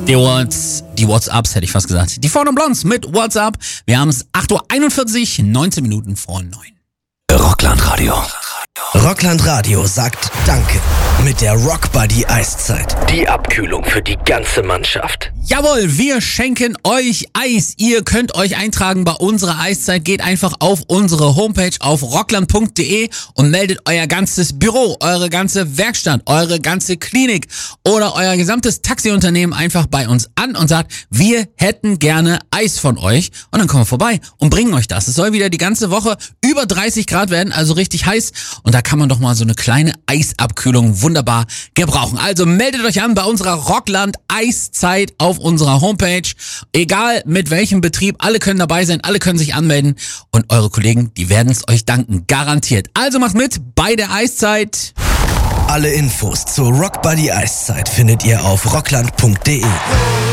Die WhatsApps hätte ich fast gesagt. Die Vorne Blondes mit WhatsApp. Wir haben es 8.41 Uhr, 19 Minuten vor 9. Rockland-Radio. Rockland-Radio sagt Danke mit der Rockbuddy Eiszeit. Die Abkühlung für die ganze Mannschaft. Jawohl, wir schenken euch Eis. Ihr könnt euch eintragen bei unserer Eiszeit. Geht einfach auf unsere Homepage auf rockland.de und meldet euer ganzes Büro, eure ganze Werkstatt, eure ganze Klinik oder euer gesamtes Taxiunternehmen einfach bei uns an und sagt, wir hätten gerne Eis von euch. Und dann kommen wir vorbei und bringen euch das. Es soll wieder die ganze Woche über 30 Grad werden, also richtig heiß. Und da kann man doch mal so eine kleine Eisabkühlung wunderbar gebrauchen. Also meldet euch an bei unserer Rockland Eiszeit auf unserer Homepage. Egal mit welchem Betrieb, alle können dabei sein, alle können sich anmelden und eure Kollegen, die werden es euch danken, garantiert. Also macht mit bei der Eiszeit. Alle Infos zur Rockbuddy Eiszeit findet ihr auf rockland.de.